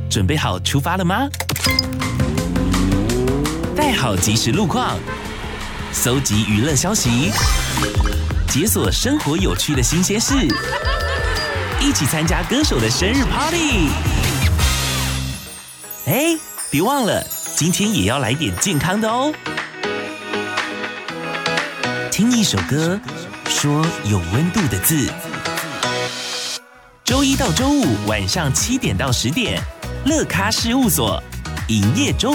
准备好出发了吗？带好即时路况，搜集娱乐消息，解锁生活有趣的新鲜事，一起参加歌手的生日 party。哎，别忘了，今天也要来点健康的哦。听一首歌，说有温度的字。周一到周五晚上7点到10点，乐咖事务所营业中。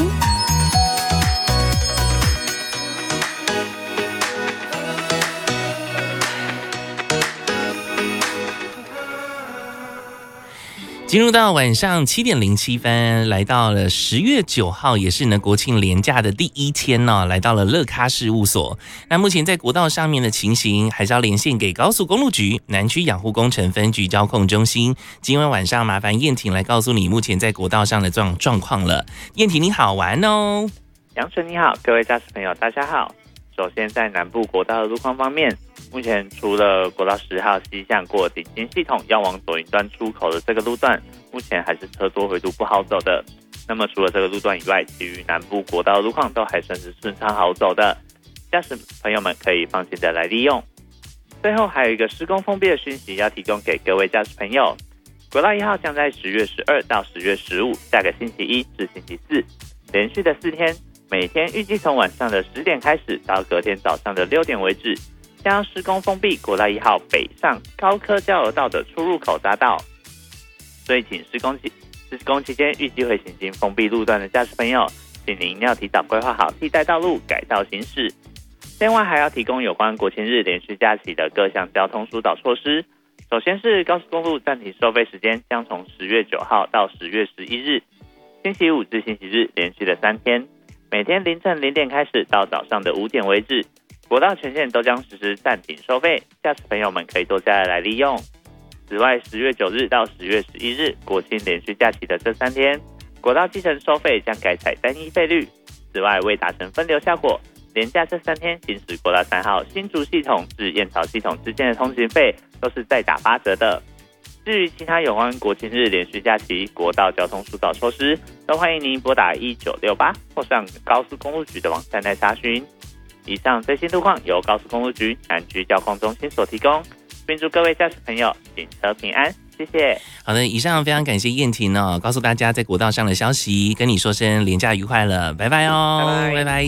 进入到晚上7点07分，来到了10月9号，也是呢国庆连假的第一天呢，来到了乐咖事务所。那目前在国道上面的情形，还是要连线给高速公路局南区养护工程分局交控中心。今晚晚上麻烦燕婷来告诉你目前在国道上的状况了。燕婷你好，晚安哦。 杨纯你好，各位驾驶朋友大家好。首先在南部国道的路况方面，目前除了国道10号西向过顶新系统要往左营端出口的这个路段，目前还是车多回路不好走的。那么除了这个路段以外，其余南部国道的路况都还算是顺畅好走的，驾驶朋友们可以放心的来利用。最后还有一个施工封闭的讯息要提供给各位驾驶朋友，国道1号将在10月12到10月15下个星期一至星期四连续的4天，每天预计从晚上的10点开始到隔天早上的6点为止，将施工封闭国道1号北上高科交流道的出入口匝道，所以请施工期间预计会行经封闭路段的驾驶朋友，请您要提早规划好替代道路改道行驶。另外还要提供有关国庆日连续假期的各项交通疏导措施。首先是高速公路暂停收费时间将从10月9号到10月11日，星期五至星期日连续的3天，每天凌晨0点开始到早上的5点为止，国道全线都将实施暂停收费，驾驶朋友们可以多加来利用。此外10月9日到10月11日国庆连续假期的这3天，国道计程收费将改采单一费率。此外为达成分流效果，连假这3天行驶国道3号新竹系统至燕巢系统之间的通行费都是再打8折的。至于其他有关国庆日连续假期国道交通疏导措施，都欢迎您拨打1968或上高速公路局的网站来查询。以上最新路况由高速公路局南区交通中心所提供，并祝各位驾驶朋友行车平安，谢谢。 好的，以上非常感谢燕婷哦，告诉大家在国道上的消息，跟你说声连假愉快了，拜拜哦，拜拜。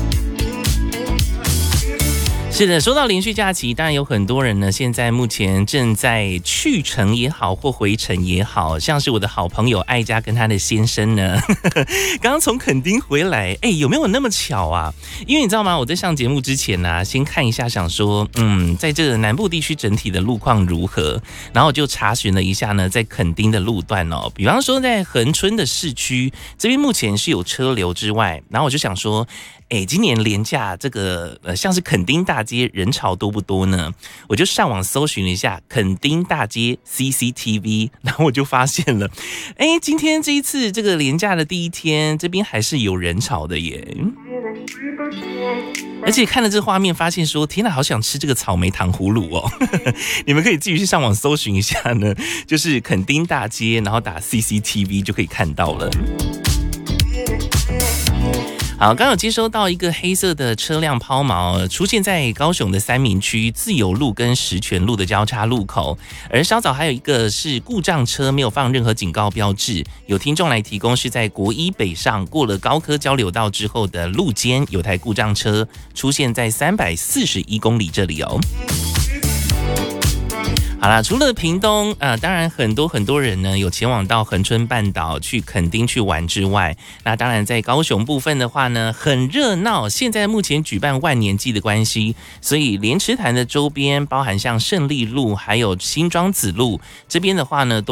是的，说到连续假期，当然有很多人呢，现在目前正在去程也好，或回程也好，像是我的好朋友艾佳跟他的先生呢，刚刚从垦丁回来，有没有那么巧啊？因为你知道吗，我在上节目之前呢，先看一下，想说，在这个南部地区整体的路况如何，然后我就查询了一下呢，在垦丁的路段哦，比方说在恒春的市区这边目前是有车流之外，然后我就想说，今年连假这个像是垦丁大街人潮多不多呢？我就上网搜寻了一下垦丁大街 CCTV， 然后我就发现了，今天这一次这个连假的第一天，这边还是有人潮的耶。而且看了这画面，发现说，天哪，好想吃这个草莓糖葫芦哦！你们可以自己去上网搜寻一下呢，就是垦丁大街，然后打 CCTV 就可以看到了。好，刚有接收到一个黑色的车辆抛锚，出现在高雄的三民区自由路跟石泉路的交叉路口，而稍早还有一个是故障车，没有放任何警告标志。有听众来提供是在国一北上过了高科交流道之后的路肩，有台故障车出现在341公里这里哦。好啦，除了屏东当然很多人呢有前往到恒春半岛去垦丁去玩之外，那当然在高雄部分的话呢很热闹，现在目前举办万年祭的关系，所以莲池潭的周边包含像胜利路还有新庄子路这边的话呢都